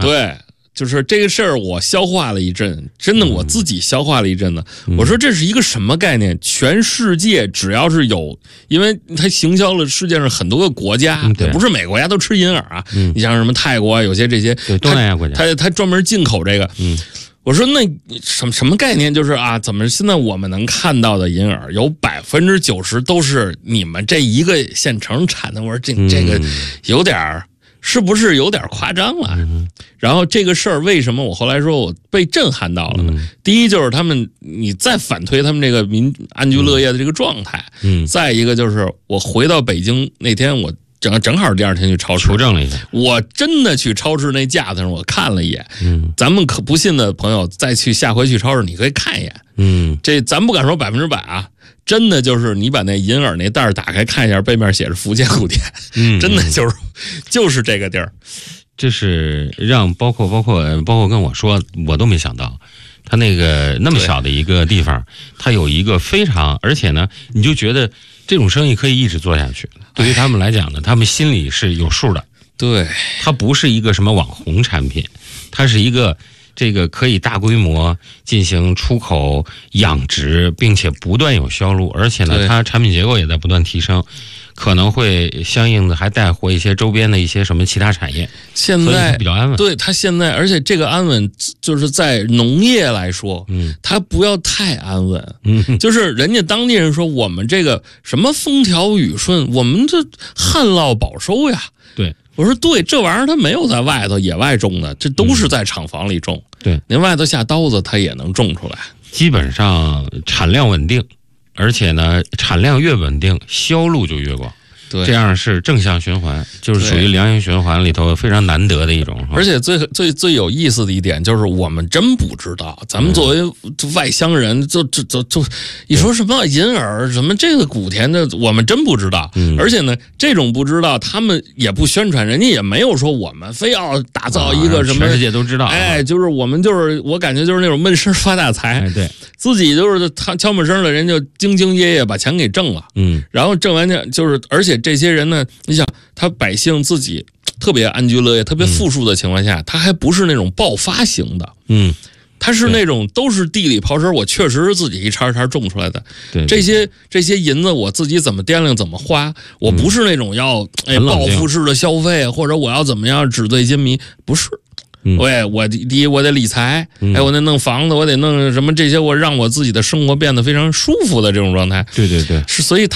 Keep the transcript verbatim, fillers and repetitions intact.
对。就是这个事儿，我消化了一阵，真的我自己消化了一阵子。嗯、我说这是一个什么概念？全世界只要是有，因为它行销了世界上很多个国家，嗯、不是每个国家都吃银耳啊。嗯、你像什么泰国啊，有些这些对东南亚国家， 它它专门进口这个。嗯，我说那什么什么概念？就是啊，怎么现在我们能看到的银耳有百分之九十都是你们这一个县城产的？我说这这个有点儿。是不是有点夸张了？嗯、然后这个事儿为什么我后来说我被震撼到了呢？嗯、第一就是他们，你再反推他们这个民安居乐业的这个状态。嗯，再一个就是我回到北京那天，我正正好第二天去超市， 求证了一下， 我真的去超市那架子上我看了一眼。嗯，咱们可不信的朋友再去下回去超市你可以看一眼。嗯，这咱不敢说百分之百啊。真的就是你把那银耳那袋打开看一下，背面写着福建古田，嗯，真的就是就是这个地儿。 这是让包括包括包括跟我说，我都没想到，他那个那么小的一个地方，他有一个非常，而且呢，你就觉得这种生意可以一直做下去。对于他们来讲呢，他们心里是有数的。 对， 它不是一个什么网红产品，它是一个。这个可以大规模进行出口养殖，并且不断有销路，而且呢，它产品结构也在不断提升，可能会相应的还带活一些周边的一些什么其他产业。 现在比较安稳， 对它现在，而且这个安稳就是在农业来说，嗯，它不要太安稳，嗯，就是人家当地人说我们这个什么风调雨顺，我们这旱涝保收呀， 对。 我说对，这玩意儿它没有在外头野外种的，这都是在厂房里种。 嗯、对， 您外头下刀子，它也能种出来。 基本上产量稳定，而且呢，产量越稳定，销路就越广。对，这样是正向循环，就是属于良性循环里头非常难得的一种。 而且最最最有意思的一点就是，我们真不知道，咱们作为外乡人，就就就就一说什么银耳，什么这个古田的，我们真不知道。嗯、而且呢，这种不知道，他们也不宣传，人家也没有说我们非要打造一个什么， 啊、全世界都知道。 哎，就是我们就是我感觉就是那种闷声发大财。 哎，对， 自己就是他敲门声的人就兢兢业业把钱给挣了。嗯，然后挣完钱就是，而且这些人呢，你想他百姓自己特别安居乐业、特别富庶的情况下，他还不是那种爆发型的，嗯，他是那种都是地里刨食，我确实是自己一茬一茬种出来的。对，这些这些银子我自己怎么掂量怎么花，我不是那种要哎报复式的消费，或者我要怎么样纸醉金迷，不是。喂，我第一我得理财，哎，我得弄房子，我得弄什么这些，我让我自己的生活变得非常舒服的这种状态。 对对对， 是所以。